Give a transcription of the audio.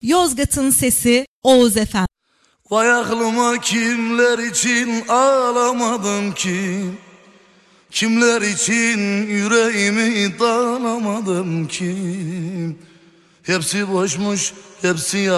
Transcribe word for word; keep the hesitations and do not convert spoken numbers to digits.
Yozgat'ın sesi Oğuz F M. Vay aklıma kimler için ağlamadım ki, kimler için yüreğimi dağlamadım ki. Hepsi boşmuş, hepsi